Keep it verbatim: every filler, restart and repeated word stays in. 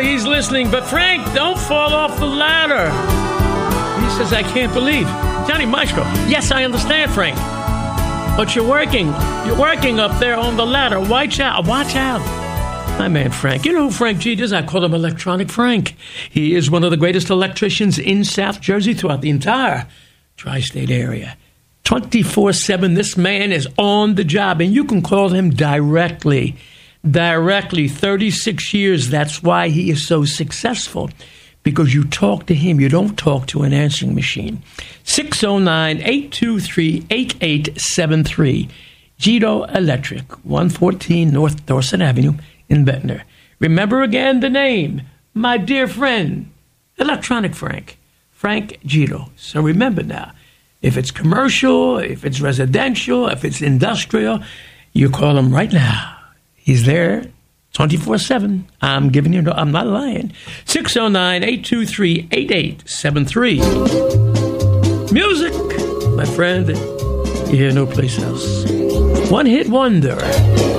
he's listening. But Frank, don't fall off the ladder. He says, I can't believe. Johnny Maestro, yes, I understand, Frank. But you're working. You're working up there on the ladder. Watch out. Watch out. My man Frank. You know who Frank G is? I call him Electronic Frank. He is one of the greatest electricians in South Jersey throughout the entire tri-state area. twenty-four seven, this man is on the job, and you can call him directly. Directly, thirty-six years. That's why he is so successful, because you talk to him. You don't talk to an answering machine. six oh nine, eight two three, eight eight seven three. Gito Electric, one fourteen North Dorset Avenue in Ventnor. Remember again the name, my dear friend, Electronic Frank, Frank Gito. So remember now, if it's commercial, if it's residential, if it's industrial, you call him right now. He's there twenty-four seven. I'm giving you, no, I'm not lying. six oh nine, eight two three, eight eight seven three. Music, my friend, you hear no place else. One hit wonder.